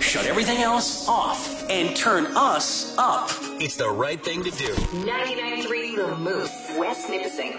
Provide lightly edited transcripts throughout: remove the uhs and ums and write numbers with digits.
shut everything else off and turn us up. It's the right thing to do. 99.3 The Moose, West Nipissing.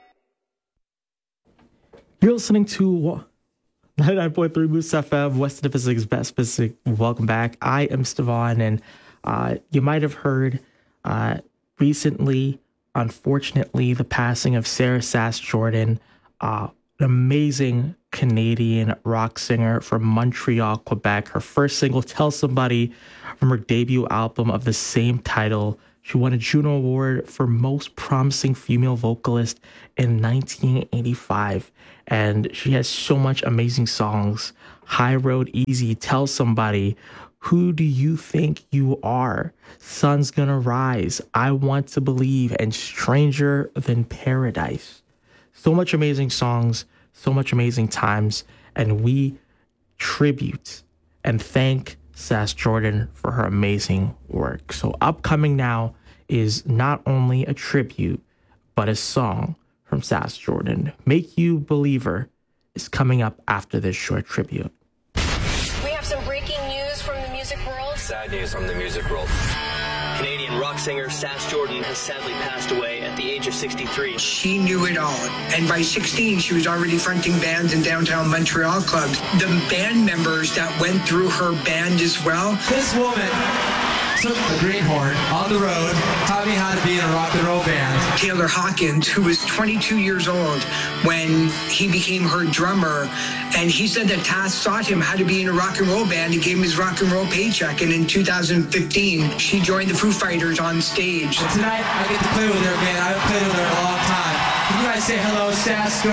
You're listening to 99.3 Moose FM, West Nipissing's best music. Welcome back. I am Stevan, and you might have heard recently, unfortunately, the passing of Sarah Sass Jordan, an amazing Canadian rock singer from Montreal, Quebec. Her first single, Tell Somebody, from her debut album of the same title. She won a Juno Award for Most Promising Female Vocalist in 1985. And she has so much amazing songs. High Road Easy, Tell Somebody, Who Do You Think You Are, Sun's Gonna Rise, I Want to Believe, and Stranger Than Paradise. So much amazing songs, so much amazing times, and we tribute and thank Sass Jordan for her amazing work. So upcoming now is not only a tribute, but a song from Sass Jordan. Make You Believer is coming up after this short tribute. We have some breaking news from the music world. Sad news from the music world. Canadian rock singer Sass Jordan has sadly passed away at the age of 63. She knew it all. And by 16, she was already fronting bands in downtown Montreal clubs. The band members that went through her band as well. This woman took the greenhorn on the road, taught me how to be in a rock and roll band. Taylor Hawkins, who was 22 years old when he became her drummer, and he said that Tass taught him how to be in a rock and roll band and gave him his rock and roll paycheck. And in 2015, she joined the Foo Fighters on stage. And tonight, I get to play with her again. I haven't played with her in a long time. Can you guys say hello, Sass?